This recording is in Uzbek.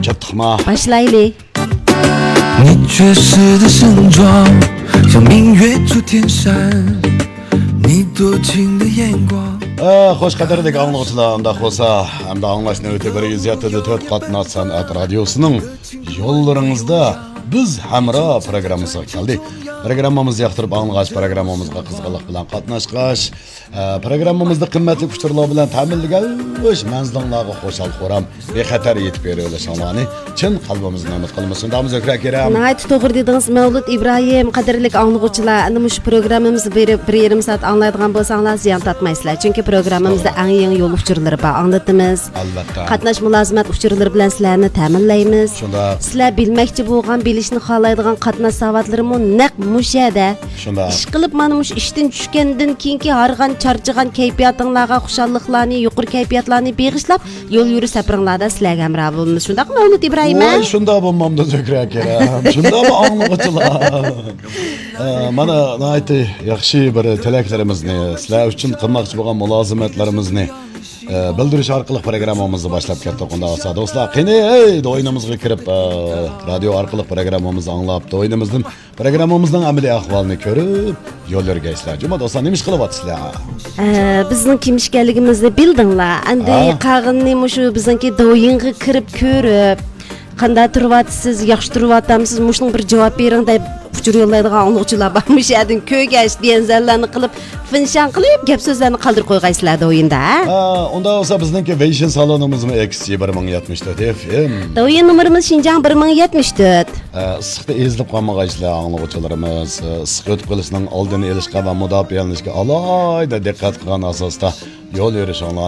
Çıktık mı? Başlayalım. 你绝世的盛装，像明月出天山，你多情的眼光。 Hoş qadrdagi anglag'uchilar, unda bo'lsa, hamda anglashni o'ta 107.4 qatnat san'at radiosining yo'llaringizda biz hamro programmasiga keldik. Programmamizni yoqtirib anglag'ach, programmamizga qiziqlik bilan qatnashgash, programmamizda qimmatli uchurlar bilan ta'minlagan manzilinglarga xo'shal xo'ram bexatar yetib berishinglarni chin qalbimizdan umid qilamiz. Undamiz o'krak kerak. Nəhayət doğru dediniz Mevlud İbrahim, qadrli anglag'uchilar. Ana shu programmamizni berib 1,5 soat anglaydigan bo'lsanglar ziyon tatmaysizlar. Chunki programmamizda eng yangi yo'l uchurlari bor, anglatamiz. Albatta. Qatnash mulozimat uchurlari bilan sizlarni ta'minlaymiz. Shunda sizlar bilmoqchi bo'lgan, bilishni xohlaydigan qatnash savatlarimi naq mushada. Shunda. Ish qilib mana mush ishdan tushgandan keyingi harg'an, charchagan kayfiyatinglarga xushalliqlarni, yuqori kayfiyatlarni beg'ishlab, yo'l yurish safaringlarda sizlarga hamroh bo'lamiz. Shundaqmi Mevlud İbrahim? Voy, shunda bo'lmamda o'krak kerak. Shunda bu anglag'uchilar. Mana naytı yaxshi bir tilaklarimizni, sizlar uchun qilmoqchi bo'lgan mulozimatlarimizni bildirish orqali programmamizni boshlab ketdik. Unda olsa do'stlar, qani o'yinimizga kirib radio orqali programmamizni anglab, o'yinimizdan programmamizning amaliy ahvolini ko'rib, yo'l yurgaysizlar. Juma do'stlar, nima ish qilyapsizlar? Bizning kim ishganligimizni bildinglar. Endi qag'inni mushu bizningki do'yinga kirib ko'rib, qanday turyapsiz, yaxshi turyapmisiz, mushning bir javob bering deb uchur yo'llaydigan anglag'uchilar bormish. Adin ko'gash deganlarni qilib, finshan qilib, gap so'zlarni qoldirib qo'ygaysizlar o'yinda. Unda olsa bizningki Vision salonimizmi XC 1074 FM. O'yin nomerimiz Xinjiang 1074. Issiqda ezilib qolmag'aysizlar anglag'uchilarimiz. Issiq o'tib qolishning oldini olishga va mudofialanishga alohida diqqat qilgan asosda yo'l yurishinglar